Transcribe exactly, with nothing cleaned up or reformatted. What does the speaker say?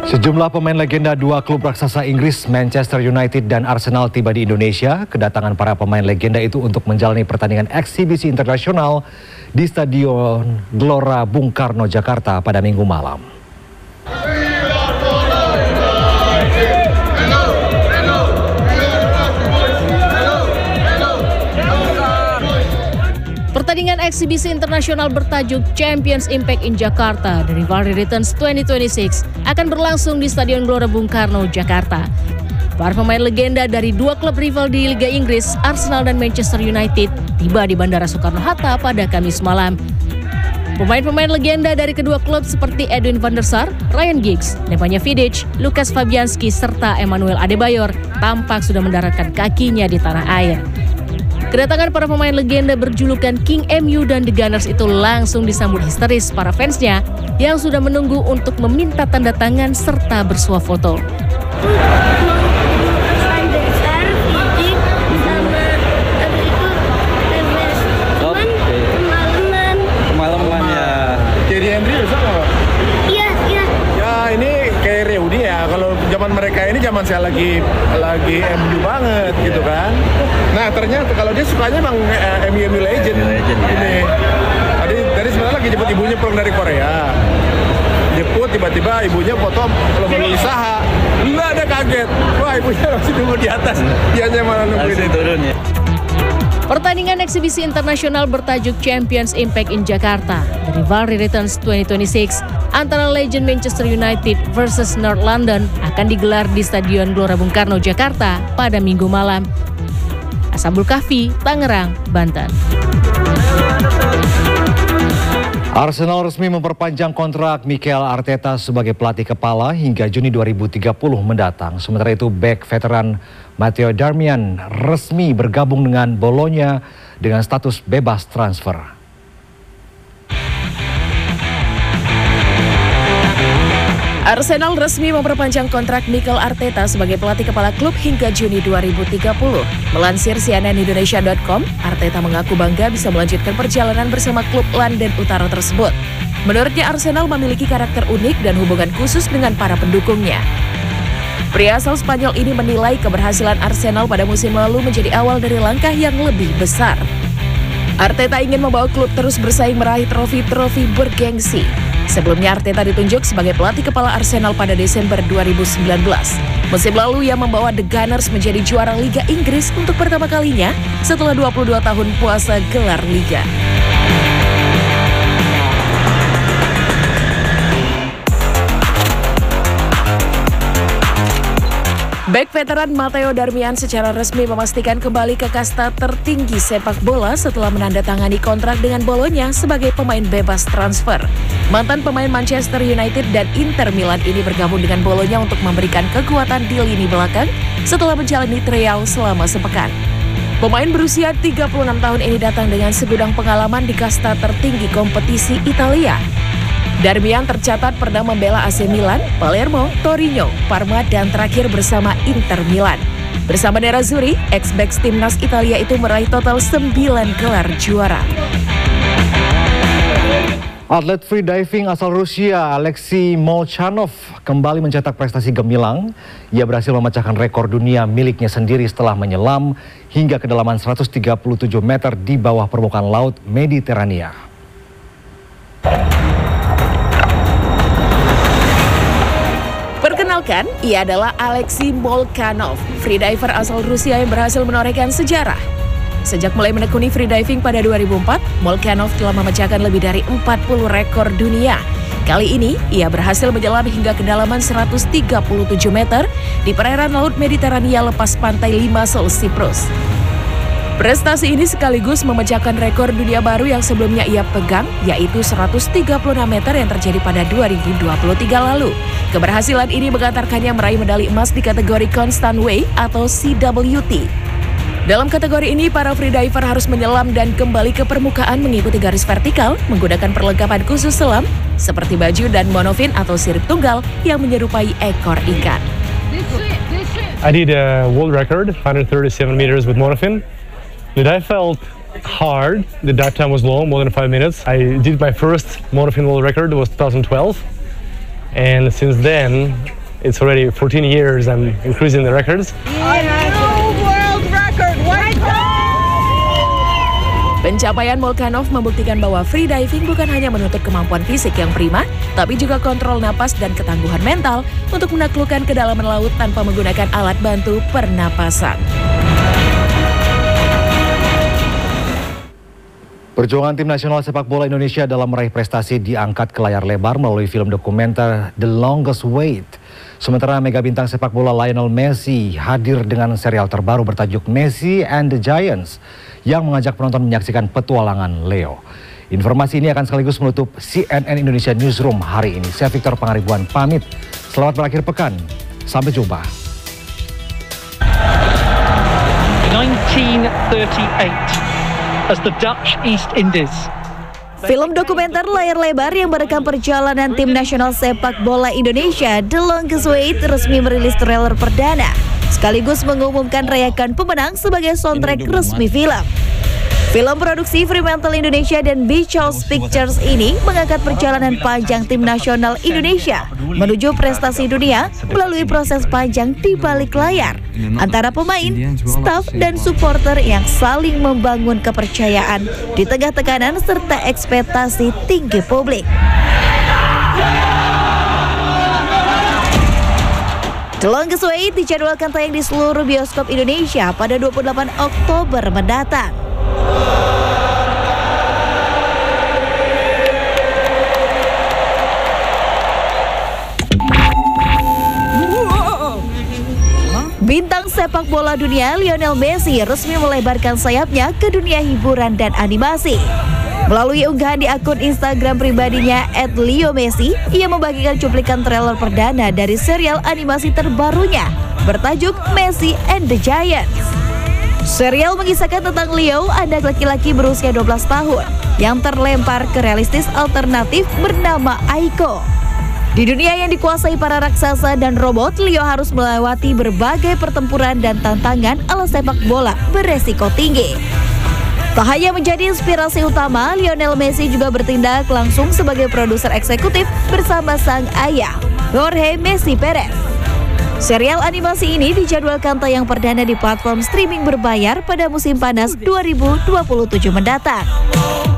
Sejumlah pemain legenda dua klub raksasa Inggris, Manchester United dan Arsenal tiba di Indonesia. Kedatangan para pemain legenda itu untuk menjalani pertandingan eksibisi internasional di Stadion Gelora Bung Karno, Jakarta pada Minggu malam. Pertandingan eksibisi internasional bertajuk Champions Impact in Jakarta, The Rivalry Returns dua ribu dua puluh enam akan berlangsung di Stadion Gelora Bung Karno, Jakarta. Para pemain legenda dari dua klub rival di Liga Inggris, Arsenal dan Manchester United, tiba di Bandara Soekarno-Hatta pada Kamis malam. Pemain-pemain legenda dari kedua klub seperti Edwin van der Sar, Ryan Giggs, Nemanja Vidic, Lukas Fabianski, serta Emmanuel Adebayor tampak sudah mendaratkan kakinya di tanah air. Kedatangan para pemain legenda berjulukan King M U dan The Gunners itu langsung disambut histeris para fansnya yang sudah menunggu untuk meminta tanda tangan serta bersuah foto. Kemalaman ya. Thierry Henry bisa nggak? Iya, iya. Ya ini kayak Reudi ya. Kalau zaman mereka ini zaman saya lagi lagi M U banget gitu kan. Nah ternyata kalau dia sukanya emang uh, M U M U Legend. Legend ya. Ini. Tadi tadi sebenarnya lagi jemput ibunya pulang dari Korea. Jemput tiba-tiba ibunya foto kalau mau usaha. Enggak ada kaget. Wah ibunya masih nunggu di atas. Dianya malah nungguin turun ya. Pertandingan eksibisi internasional bertajuk Champions Impact in Jakarta, The Rivalry Returns dua ribu dua puluh enam antara legend Manchester United versus North London akan digelar di Stadion Gelora Bung Karno, Jakarta pada Minggu malam. Ashabul Kahfi, Tangerang, Banten. Arsenal resmi memperpanjang kontrak Mikel Arteta sebagai pelatih kepala hingga Juni dua ribu tiga puluh mendatang. Sementara itu, bek veteran Matteo Darmian resmi bergabung dengan Bologna dengan status bebas transfer. Arsenal resmi memperpanjang kontrak Mikel Arteta sebagai pelatih kepala klub hingga Juni dua ribu tiga puluh. Melansir C N N Indonesia dot com, Arteta mengaku bangga bisa melanjutkan perjalanan bersama klub London Utara tersebut. Menurutnya Arsenal memiliki karakter unik dan hubungan khusus dengan para pendukungnya. Pria asal Spanyol ini menilai keberhasilan Arsenal pada musim lalu menjadi awal dari langkah yang lebih besar. Arteta ingin membawa klub terus bersaing meraih trofi-trofi bergengsi. Sebelumnya Arteta ditunjuk sebagai pelatih kepala Arsenal pada Desember dua ribu sembilan belas. Musim lalu ia membawa The Gunners menjadi juara Liga Inggris untuk pertama kalinya setelah dua puluh dua tahun puasa gelar Liga. Bek veteran Matteo Darmian secara resmi memastikan kembali ke kasta tertinggi sepak bola setelah menandatangani kontrak dengan Bologna sebagai pemain bebas transfer. Mantan pemain Manchester United dan Inter Milan ini bergabung dengan Bologna untuk memberikan kekuatan di lini belakang setelah menjalani trial selama sepekan. Pemain berusia tiga puluh enam tahun ini datang dengan segudang pengalaman di kasta tertinggi kompetisi Italia. Darmian tercatat pernah membela A C Milan, Palermo, Torino, Parma, dan terakhir bersama Inter Milan. Bersama Nerazzurri, ex-bek timnas Italia itu meraih total sembilan gelar juara. Atlet free diving asal Rusia, Alexei Molchanov, kembali mencetak prestasi gemilang. Ia berhasil memecahkan rekor dunia miliknya sendiri setelah menyelam hingga kedalaman seratus tiga puluh tujuh meter di bawah permukaan laut Mediterania. Perkenalkan, ia adalah Alexei Molchanov, freediver asal Rusia yang berhasil menorehkan sejarah. Sejak mulai menekuni freediving pada dua ribu empat, Molchanov telah memecahkan lebih dari empat puluh rekor dunia. Kali ini, ia berhasil menyelam hingga kedalaman seratus tiga puluh tujuh meter di perairan laut Mediterania lepas pantai Limassol, Siprus. Prestasi ini sekaligus memecahkan rekor dunia baru yang sebelumnya ia pegang, yaitu seratus tiga puluh enam meter yang terjadi pada dua ribu dua puluh tiga lalu. Keberhasilan ini mengantarkannya meraih medali emas di kategori Constant Way atau C W T. Dalam kategori ini, para freediver harus menyelam dan kembali ke permukaan mengikuti garis vertikal menggunakan perlengkapan khusus selam seperti baju dan monofin atau sirip tunggal yang menyerupai ekor ikan. I did a world record, one hundred thirty-seven meters with monofin. The dive felt hard. The dive time was long, more than five minutes. I did my first monofin world record, it was two thousand twelve. And since then, it's already fourteen years and increasing the records. Pencapaian Molchanov membuktikan bahwa freediving bukan hanya menuntut kemampuan fisik yang prima, tapi juga kontrol napas dan ketangguhan mental untuk menaklukkan kedalaman laut tanpa menggunakan alat bantu pernapasan. Perjuangan tim nasional sepak bola Indonesia dalam meraih prestasi diangkat ke layar lebar melalui film dokumenter The Longest Wait. Sementara mega bintang sepak bola Lionel Messi hadir dengan serial terbaru bertajuk Messi and the Giants yang mengajak penonton menyaksikan petualangan Leo. Informasi ini akan sekaligus menutup C N N Indonesia Newsroom hari ini. Saya Victor Pangaribuan pamit. Selamat berakhir pekan. Sampai jumpa. nineteen thirty-eight as the Dutch East Indies. Film dokumenter layar lebar yang merekam perjalanan tim nasional sepak bola Indonesia The Longest Wait resmi merilis trailer perdana, sekaligus mengumumkan rayakan pemenang sebagai soundtrack resmi film. Film produksi Fremantle Indonesia dan Beach House Pictures ini mengangkat perjalanan panjang tim nasional Indonesia menuju prestasi dunia melalui proses panjang di balik layar antara pemain, staf, dan supporter yang saling membangun kepercayaan di tengah tekanan serta ekspektasi tinggi publik. The Longest Wait dijadwalkan tayang di seluruh bioskop Indonesia pada dua puluh delapan Oktober mendatang. Bintang sepak bola dunia Lionel Messi resmi melebarkan sayapnya ke dunia hiburan dan animasi. Melalui unggahan di akun Instagram pribadinya et leo messi, ia membagikan cuplikan trailer perdana dari serial animasi terbarunya bertajuk Messi and the Giants. Serial mengisahkan tentang Leo, anak laki-laki berusia dua belas tahun yang terlempar ke realistis alternatif bernama Aiko. Di dunia yang dikuasai para raksasa dan robot, Leo harus melewati berbagai pertempuran dan tantangan ala sepak bola beresiko tinggi. Tak hanya menjadi inspirasi utama, Lionel Messi juga bertindak langsung sebagai produser eksekutif bersama sang ayah, Jorge Messi Perez. Serial animasi ini dijadwalkan tayang perdana di platform streaming berbayar pada musim panas dua ribu dua puluh tujuh mendatang.